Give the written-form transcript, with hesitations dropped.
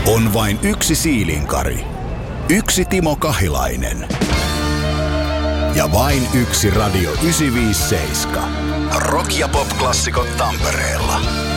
On vain yksi Siilinkari, yksi Timo Kahilainen ja vain yksi Radio 957. Rock- ja pop-klassikot Tampereella.